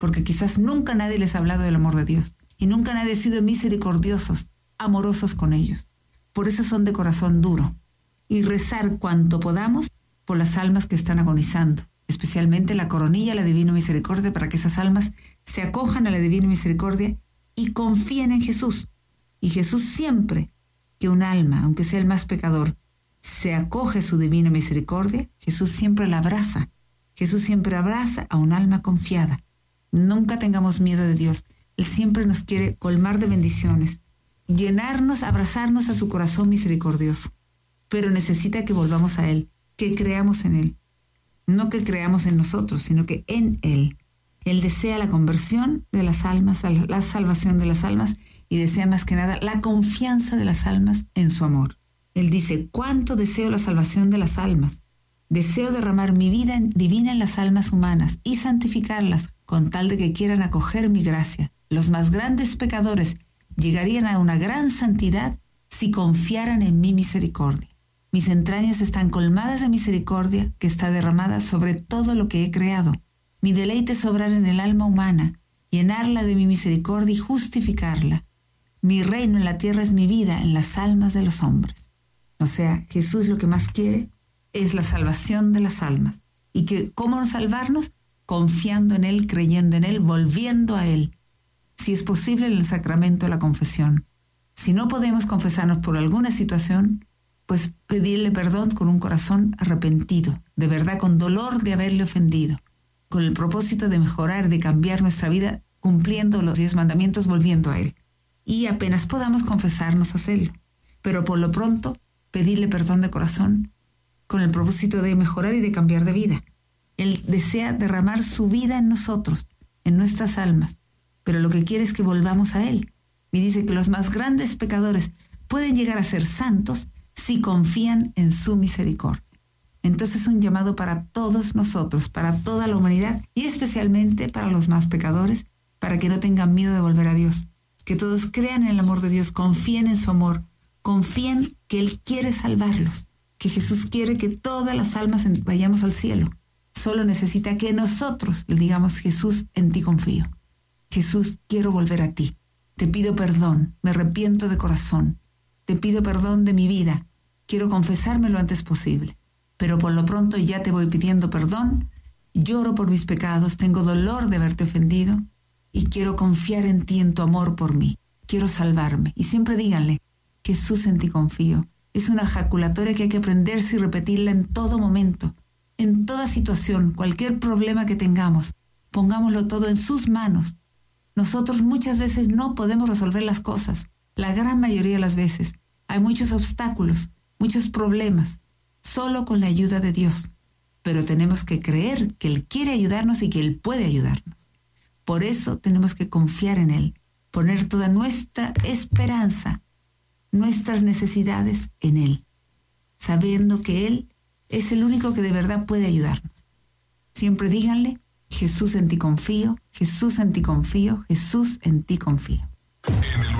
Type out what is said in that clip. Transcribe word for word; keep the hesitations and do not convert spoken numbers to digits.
porque quizás nunca nadie les ha hablado del amor de Dios y nunca nadie ha sido misericordiosos, amorosos con ellos. Por eso son de corazón duro. Y rezar cuanto podamos por las almas que están agonizando, especialmente la coronilla a la Divina Misericordia, para que esas almas se acojan a la Divina Misericordia y confíen en Jesús. Y Jesús siempre que un alma, aunque sea el más pecador, se acoge a su Divina Misericordia, Jesús siempre la abraza. Jesús siempre abraza a un alma confiada. Nunca tengamos miedo de Dios. Él siempre nos quiere colmar de bendiciones, llenarnos, abrazarnos a su corazón misericordioso. Pero necesita que volvamos a Él, que creamos en Él. No que creamos en nosotros, sino que en Él. Él desea la conversión de las almas, la salvación de las almas, y desea más que nada la confianza de las almas en su amor. Él dice, ¿cuánto deseo la salvación de las almas? Deseo derramar mi vida divina en las almas humanas y santificarlas con tal de que quieran acoger mi gracia. Los más grandes pecadores llegarían a una gran santidad si confiaran en mi misericordia. Mis entrañas están colmadas de misericordia que está derramada sobre todo lo que he creado. Mi deleite es obrar en el alma humana, llenarla de mi misericordia y justificarla. Mi reino en la tierra es mi vida en las almas de los hombres. O sea, Jesús lo que más quiere es la salvación de las almas. ¿Y que cómo salvarnos? Confiando en Él, creyendo en Él, volviendo a Él. Si es posible, en el sacramento de la confesión. Si no podemos confesarnos por alguna situación, pues pedirle perdón con un corazón arrepentido, de verdad con dolor de haberle ofendido, con el propósito de mejorar, de cambiar nuestra vida, cumpliendo los diez mandamientos, volviendo a Él. Y apenas podamos confesarnos, hacerlo. Pero por lo pronto, pedirle perdón de corazón, con el propósito de mejorar y de cambiar de vida. Él desea derramar su vida en nosotros, en nuestras almas, pero lo que quiere es que volvamos a Él. Y dice que los más grandes pecadores pueden llegar a ser santos si confían en su misericordia. Entonces es un llamado para todos nosotros, para toda la humanidad y especialmente para los más pecadores, para que no tengan miedo de volver a Dios, que todos crean en el amor de Dios, confíen en su amor, confíen que Él quiere salvarlos, que Jesús quiere que todas las almas vayamos al cielo. Solo necesita que nosotros le digamos, Jesús, en ti confío. Jesús, quiero volver a ti. Te pido perdón, me arrepiento de corazón. Te pido perdón de mi vida. Quiero confesarme lo antes posible. Pero por lo pronto ya te voy pidiendo perdón. Lloro por mis pecados, tengo dolor de haberte ofendido y quiero confiar en ti, en tu amor por mí. Quiero salvarme. Y siempre díganle, Jesús, en ti confío. Es una ejaculatoria que hay que aprenderse y repetirla en todo momento, en toda situación, cualquier problema que tengamos. Pongámoslo todo en sus manos. Nosotros muchas veces no podemos resolver las cosas. La gran mayoría de las veces. Hay muchos obstáculos, muchos problemas. Solo con la ayuda de Dios. Pero tenemos que creer que Él quiere ayudarnos y que Él puede ayudarnos. Por eso tenemos que confiar en Él, poner toda nuestra esperanza, nuestras necesidades en Él, sabiendo que Él es el único que de verdad puede ayudarnos. Siempre díganle, Jesús, en ti confío, Jesús, en ti confío, Jesús, en ti confío. En el